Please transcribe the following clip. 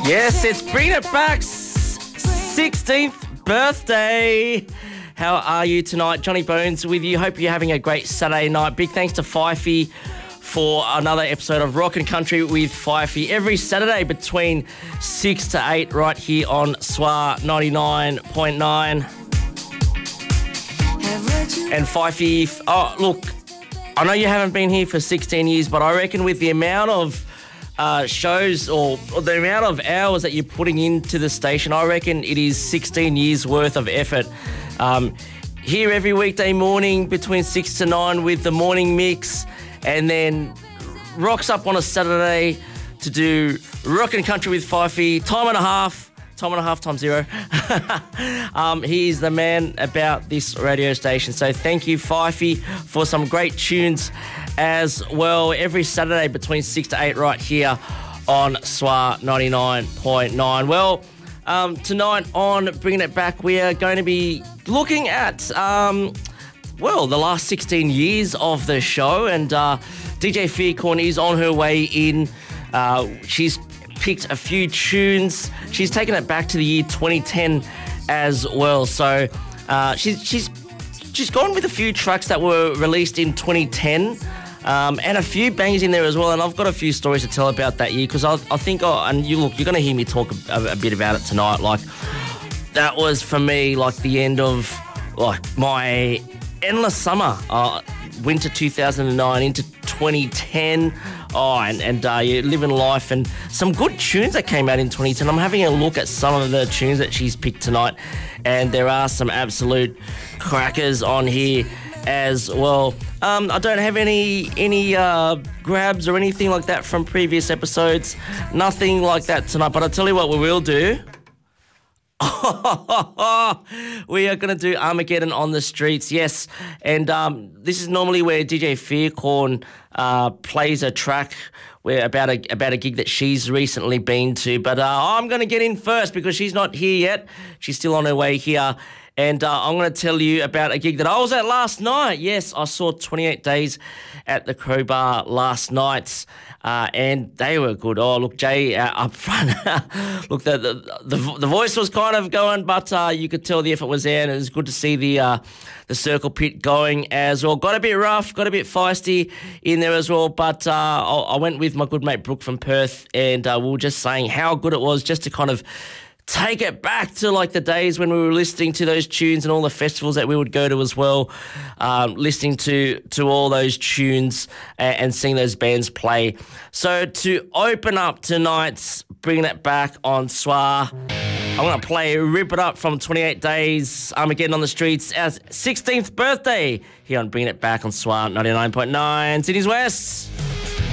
Yes, it's Bring It Back's 16th birthday. How are you tonight? Johnny Bones with you. Hope you're having a great Saturday night. Big thanks to Fifey for another episode of Rock and Country with Fifey every Saturday between 6 to 8 right here on SWA 99.9. And Fifey, oh, look, I know you haven't been here for 16 years, but I reckon with the amount of shows or the amount of hours that you're putting into the station, I reckon it is 16 years worth of effort. Here every weekday morning between 6 to 9 with the morning mix, and then rocks up on a Saturday to do Rock and Country with Fifey, time and a half times zero. He is the man about this radio station. So thank you, Fifey, for some great tunes as well. Every Saturday between 6 to 8 right here on SWA 99.9. Well, tonight on Bringing It Back, we are going to be looking at, the last 16 years of the show. And DJ Fearcorn is on her way in. She's picked a few tunes. She's taken it back to the year 2010 as well. So she's gone with a few tracks that were released in 2010 and a few bangers in there as well. And I've got a few stories to tell about that year because I think, and you're going to hear me talk a bit about it tonight. Like, that was for me like the end of like my endless summer, winter 2009 into 2010. You're living life, and some good tunes that came out in 2010. I'm having a look at some of the tunes that she's picked tonight, and there are some absolute crackers on here as well. I don't have any grabs or anything like that from previous episodes. Nothing like that tonight, but I'll tell you what we will do. We are going to do Armageddon on the Streets, yes. And this is normally where DJ Fearcorn plays a track about a gig that she's recently been to. But I'm going to get in first because she's not here yet. She's still on her way here. And I'm going to tell you about a gig that I was at last night. Yes, I saw 28 Days at the Crowbar last night. And they were good. Oh, look, Jay up front. Look, the voice was kind of going, but you could tell the effort was there, and it was good to see the circle pit going as well. Got a bit rough, got a bit feisty in there as well, but I went with my good mate Brooke from Perth, and we were just saying how good it was just to kind of take it back to like the days when we were listening to those tunes and all the festivals that we would go to as well, listening to all those tunes and seeing those bands play. So to open up tonight's Bringing It Back on SWA, I'm going to play Rip It Up from 28 Days, Armageddon on the Streets, our 16th birthday here on Bringing It Back on SWA 99.9 Cities West.